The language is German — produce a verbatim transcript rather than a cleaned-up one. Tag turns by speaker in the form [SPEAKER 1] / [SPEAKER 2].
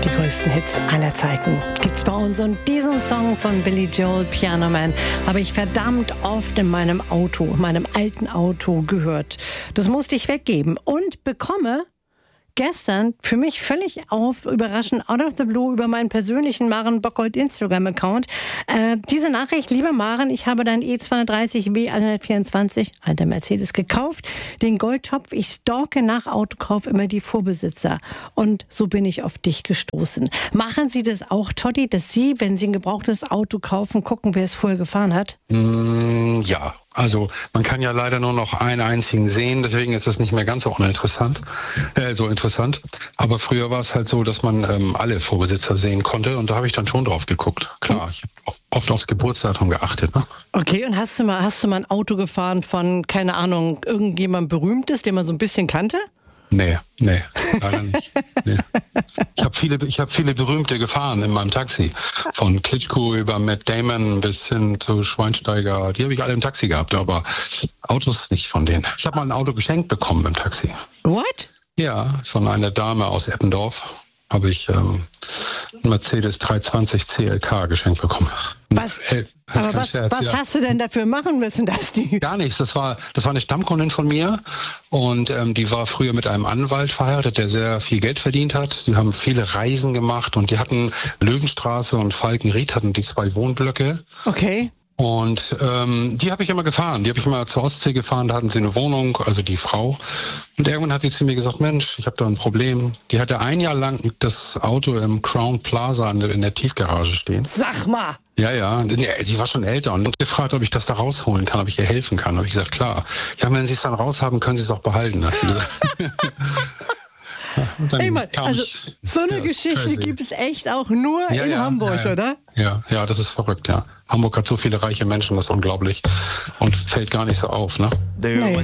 [SPEAKER 1] Die größten Hits aller Zeiten gibt's bei uns. Und diesen Song von Billy Joel, Piano Man, habe ich verdammt oft in meinem Auto, meinem alten Auto gehört. Das musste ich weggeben und bekomme gestern für mich völlig auf, überraschend, out of the blue, über meinen persönlichen Maren Bockholt Instagram-Account. Äh, diese Nachricht: Lieber Maren, ich habe dein E zweihundertdreißig W hundertvierundzwanzig, alter Mercedes, gekauft, den Goldtopf. Ich stalke nach Autokauf immer die Vorbesitzer. Und so bin ich auf dich gestoßen. Machen Sie das auch, Totti, dass Sie, wenn Sie ein gebrauchtes Auto kaufen, gucken, wer es vorher gefahren hat?
[SPEAKER 2] Mm, ja. Also man kann ja leider nur noch einen einzigen sehen, deswegen ist das nicht mehr ganz so uninteressant, äh, so interessant. Aber früher war es halt so, dass man ähm, alle Vorbesitzer sehen konnte und da habe ich dann schon drauf geguckt. Klar, ich habe oft aufs Geburtsdatum geachtet. Ne?
[SPEAKER 1] Okay, und hast du mal, hast du mal ein Auto gefahren von, keine Ahnung, irgendjemand Berühmtes, den man so ein bisschen kannte?
[SPEAKER 2] Nee, nee, leider nicht. Nee. Ich habe viele, ich hab viele Berühmte gefahren in meinem Taxi. Von Klitschko über Matt Damon bis hin zu Schweinsteiger. Die habe ich alle im Taxi gehabt, aber Autos nicht von denen. Ich habe mal ein Auto geschenkt bekommen im Taxi.
[SPEAKER 1] What?
[SPEAKER 2] Ja, von einer Dame aus Eppendorf habe ich ähm, einen Mercedes dreihundertzwanzig C L K geschenkt bekommen.
[SPEAKER 1] Was,
[SPEAKER 2] hey,
[SPEAKER 1] aber was, Scherz, was ja. hast du denn dafür machen müssen, dass die...
[SPEAKER 2] Gar nichts, das war, das war eine Stammkundin von mir und ähm, die war früher mit einem Anwalt verheiratet, der sehr viel Geld verdient hat. Die haben viele Reisen gemacht und die hatten Löwenstraße und Falkenried, hatten die zwei Wohnblöcke.
[SPEAKER 1] Okay.
[SPEAKER 2] Und ähm, die habe ich immer gefahren. Die habe ich immer zur Ostsee gefahren, da hatten sie eine Wohnung, also die Frau. Und irgendwann hat sie zu mir gesagt, Mensch, ich habe da ein Problem. Die hatte ein Jahr lang das Auto im Crown Plaza in der, in der Tiefgarage stehen.
[SPEAKER 1] Sag mal!
[SPEAKER 2] Ja, ja, sie war schon älter und gefragt, ob ich das da rausholen kann, ob ich ihr helfen kann. Habe ich gesagt, klar. Ja, wenn Sie es dann raushaben, können Sie es auch behalten, hat sie gesagt.
[SPEAKER 1] Ey Mann, also ich, so eine ja, Geschichte gibt es echt auch nur ja, in ja, Hamburg, ja, ja. oder?
[SPEAKER 2] Ja, ja, das ist verrückt, ja. Hamburg hat so viele reiche Menschen, das ist unglaublich und fällt gar nicht so auf, ne?
[SPEAKER 1] Nee.